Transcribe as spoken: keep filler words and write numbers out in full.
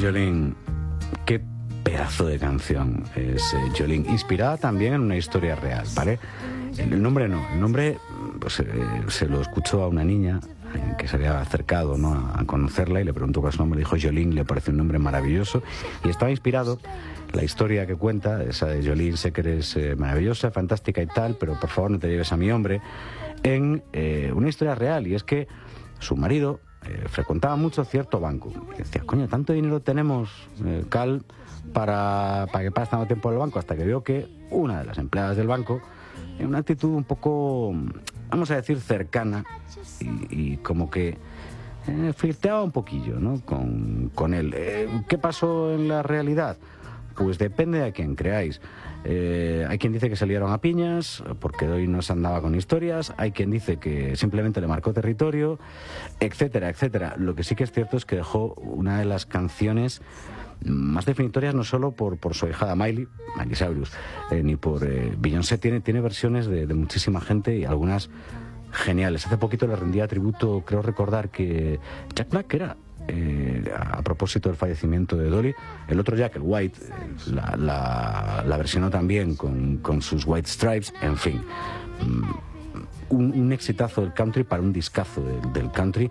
Jolene, qué pedazo de canción es eh, Jolene, inspirada también en una historia real, ¿vale? El, el nombre no, el nombre pues, eh, se lo escuchó a una niña eh, que se había acercado, ¿no?, a, a conocerla, y le preguntó cuál es su nombre, dijo Jolene, le pareció un nombre maravilloso, y estaba inspirado, la historia que cuenta, esa de Jolene, sé que eres eh, maravillosa, fantástica y tal, pero por favor no te lleves a mi hombre, en eh, una historia real, y es que su marido eh, frecuentaba mucho cierto banco. Y decía, coño, tanto dinero tenemos, eh, Cal, para, para que pase tanto tiempo en el banco, hasta que vio que una de las empleadas del banco, en una actitud un poco, vamos a decir, cercana, y, y como que eh, flirteaba un poquillo, ¿no?, con, con él. Eh, ¿Qué pasó en la realidad? Pues depende de a quién creáis. Eh, hay quien dice que se liaron a piñas porque hoy no se andaba con historias, hay quien dice que simplemente le marcó territorio, etcétera, etcétera. Lo que sí que es cierto es que dejó una de las canciones más definitorias, no solo por, por su hijada Miley, Miley Cyrus, eh, ni por eh, Beyoncé. Tiene, tiene versiones de, de muchísima gente y algunas geniales. Hace poquito le rendía tributo, creo recordar que Jack Black era... Eh, a propósito del fallecimiento de Dolly, el otro Jack, el White, eh, la, la, la versionó también con, con sus White Stripes, en fin, un, un exitazo del country para un discazo de, del country,